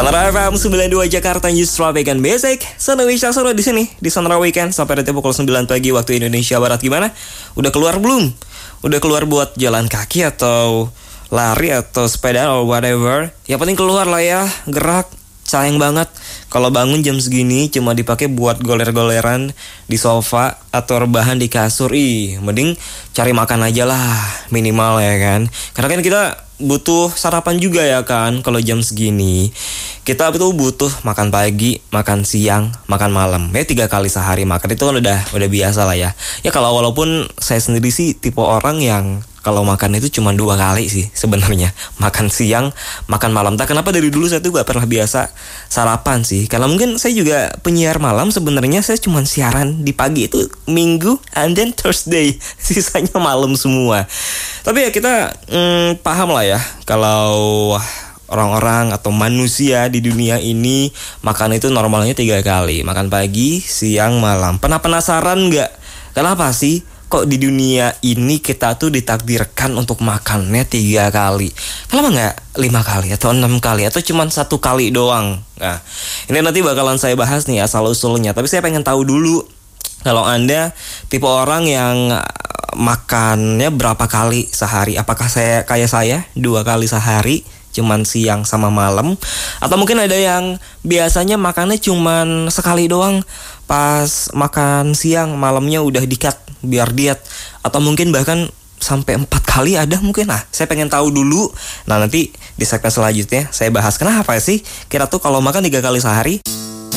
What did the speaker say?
Sonora FM 92 Jakarta News Traffic and Basic. Sana Wisasana di sini di Sonora Weekend sampai nanti pukul 9 pagi waktu Indonesia Barat. Gimana? Udah keluar belum? Udah keluar buat jalan kaki atau lari atau sepeda or whatever? Yang penting keluar lah ya, gerak. Sayang banget kalau bangun jam segini cuma dipakai buat goler-goleran di sofa atau rebahan di kasur. Mending cari makan aja lah minimal ya kan. Karena kan kita butuh sarapan juga ya kan. Kalau jam segini kita betul butuh makan pagi, makan siang, makan malam. Ya 3 kali sehari makan itu kan udah biasa lah ya. Ya kalau walaupun saya sendiri sih tipe orang yang kalau makan itu cuma 2 kali sih sebenarnya. Makan siang, makan malam. Tak kenapa dari dulu saya tuh gak pernah biasa sarapan sih. Karena mungkin saya juga penyiar malam, sebenarnya saya cuma siaran di pagi itu Minggu and then Thursday. Sisanya malam semua. Tapi ya kita paham lah ya kalau orang-orang atau manusia di dunia ini makan itu normalnya 3 kali. Makan pagi, siang, malam. Pernah penasaran gak? Kenapa sih kok di dunia ini kita tuh ditakdirkan untuk makannya 3 kali? Kenapa nggak 5 kali atau 6 kali atau cuma 1 kali doang? Nah, ini nanti bakalan saya bahas nih asal usulnya. Tapi saya pengen tahu dulu kalau Anda tipe orang yang makannya berapa kali sehari? Apakah saya kayak saya 2 kali sehari? Cuman siang sama malam. Atau mungkin ada yang biasanya makannya cuman sekali doang, pas makan siang malamnya udah di-cut biar diet. Atau mungkin bahkan sampai 4 kali ada mungkin. Nah, saya pengen tahu dulu. Nah, nanti di segmen selanjutnya saya bahas kenapa sih kita tuh kalau makan 3 kali sehari.